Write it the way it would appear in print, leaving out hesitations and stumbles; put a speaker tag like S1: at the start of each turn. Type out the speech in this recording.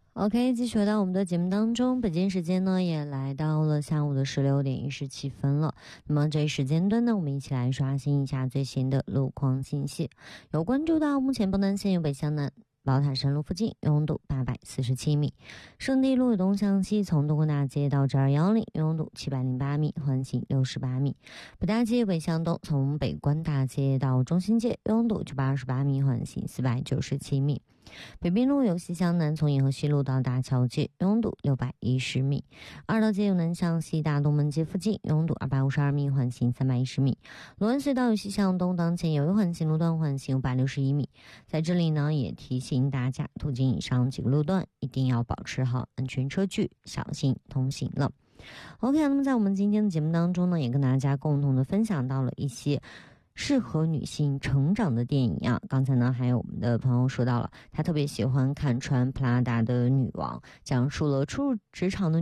S1: OK， 继续回到我们的节目当中，北京时间呢也来到了下午的16点17分了。那么这一时间段呢，我们一起来刷新一下最新的路况信息。有关注到目前不南线有北向南宝塔山路附近拥堵847米，圣地路东向西从东宫大街到7210拥堵708米，缓行68米。北大街北向东从北关大街到中心街拥堵928米，缓行497米。北滨路由西向南从银河西路到大桥街拥堵610米，二道街由南向西大东门街附近拥堵252米，缓行310米。罗恩隧道由西向东当前由于缓行路段缓行561米。在这里呢，也提醒大家途经以上几个路段一定要保持好安全车距，小心通行了。OK， 那么在我们今天的节目当中呢，也跟大家共同的分享到了一些适合女性成长的电影啊。刚才呢还有我们的朋友说到了，他特别喜欢看穿普拉达的女王，讲述了初入职场的